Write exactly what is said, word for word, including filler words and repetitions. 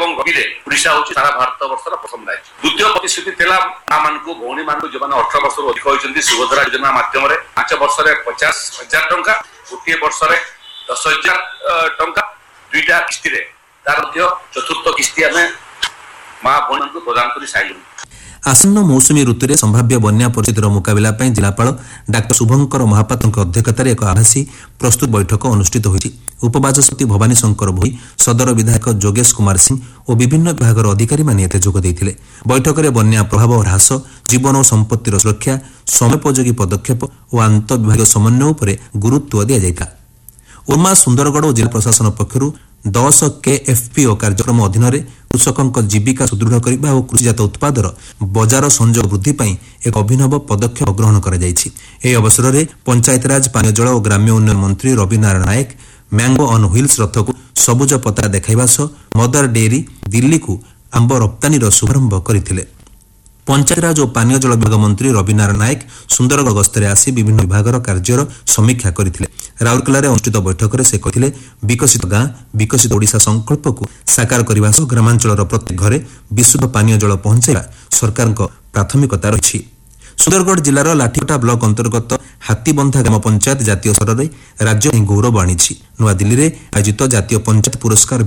एवं गतिरे ओडिशा होची सारा भारत वर्षर प्रथम राज्य। द्वितीय प्रतिश्रुति थिला मां मानकु भौणी मानकु जे माने अठारह वर्ष अधिक होइचंती सुभद्रा योजना माध्यम रे पांच वर्ष रे पचास हजार टंका गोटे वर्ष रे दस हजार टंका दुईटा किस्ती रे तार मध्य चतुर्थ किस्ती आमे मां भौणी मानकु प्रदान करि साइलु। आसन्न मौसुमी ऋतुरे संभाव्य बन्या परिस्थितिर मुकाबिला ପାଇଁ जिलापाल डाक्टर शुभंकर महापात्रଙ୍କ अध्यक्षताରେ ଏକ ଆଭାସୀ ପ୍ରସ୍ତୁତ ବୈଠକ ଅନୁଷ୍ଠିତ ହୋଇଛି। ଉପବାଚସ୍ପତି ଭବାନୀ ଶଙ୍କର ଭୋଇ, ସଦର ବିଧାୟକ ଯୋଗେଶ କୁମାର ସିଂ ଓ ବିଭିନ୍ନ ବିଭାଗର ଅଧିକାରୀମାନେ ଏଥିରେ ଯୋଗ ଦେଇଥିଲେ। ବୈଠକରେ ବନ୍ୟା ପ୍ରଭାବ ହ୍ରାସ, ଜୀବନ ଓ ସମ୍ପତ୍ତିର ସୁରକ୍ଷା, ସମୟୋପଯୋଗୀ ପଦକ୍ଷେପ ଓ ଆନ୍ତଃବିଭାଗୀୟ ସମନ୍ୱୟ ଉପରେ ଗୁରୁତ୍ୱ ଦିଆଯାଇଥିଲା। ଉର୍ମା ସୁନ୍ଦରଗଡ଼ ଓ ଜିଲ୍ଲା ପ୍ରଶାସନ ପକ୍ଷରୁ ଦଶ କେଏଫ୍ପିଓ କାର୍ଯ୍ୟକ୍ରମ ଅଧୀନରେ କୃଷକଙ୍କ ଜୀବିକା ସୁଦୃଢ଼ କରିବା ଓ କୃଷିଜାତ ଉତ୍ପାଦର ବଜାର ସଂଯୋଗ ବୃଦ୍ଧି ପାଇଁ ଏକ ଅଭିନବ ପଦକ୍ଷେପ ଗ୍ରହଣ କରାଯାଇଛି। ଏହି ଅବସରରେ ପଞ୍ଚାୟତରାଜ, ପାନୀୟ ଜଳ ଓ ଗ୍ରାମ୍ୟ ଉନ୍ନୟନ ମନ୍ତ୍ରୀ Rabi Narayan Nayak mango on wheels ରଥକୁ ସବୁଜ ପତାକା ଦେଖାଇବା ସହ ମଦର ଡେଏରି ଦିଲ୍ଲୀକୁ ଆମ୍ବ ରପ୍ତାନୀର ଶୁଭାରମ୍ଭ କରିଥିଲେ। ପଞ୍ଚାୟତରାଜ ଓ ପାନୀୟ ଜଳ ବିଭାଗ ମନ୍ତ୍ରୀ ରବି ନାରାୟଣ ନାୟକ ସୁନ୍ଦରଗଡ଼ ଗସ୍ତରେ ଆସି ବିଭିନ୍ନ ବିଭାଗର କାର୍ଯ୍ୟର ସମୀକ୍ଷା କରିଥିଲେ। ରାଉରକେଲାରେ ଅନୁଷ୍ଠିତ ବୈଠକରେ ସେ କହିଥିଲେ, ବିକଶିତ ଗାଁ ବିକଶିତ ଓଡ଼ିଶା ସଂକଳ୍ପକୁ ସାକାର କରିବା ସହ ଗ୍ରାମାଞ୍ଚଳର ପ୍ରତ୍ୟେକ ଘରେ ବିଶୁଦ୍ଧ ପାନୀୟ ଜଳ ପହଞ୍ଚାଇବା ସରକାରଙ୍କ ପ୍ରାଥମିକତା ରହିଛି। ସୁନ୍ଦରଗଡ଼ ଜିଲ୍ଲାର ଲାଠିକଟା ବ୍ଲକ ଅନ୍ତର୍ଗତ ହାତୀବନ୍ଧା ଗ୍ରାମ ପଞ୍ଚାୟତ ଜାତୀୟ ସ୍ତରରେ ରାଜ୍ୟ ପାଇଁ ଗୌରବ ଆଣିଛି। ନୂଆଦିଲ୍ଲୀରେ ଆୟୋଜିତ ଜାତୀୟ ପଞ୍ଚାୟତ ପୁରସ୍କାର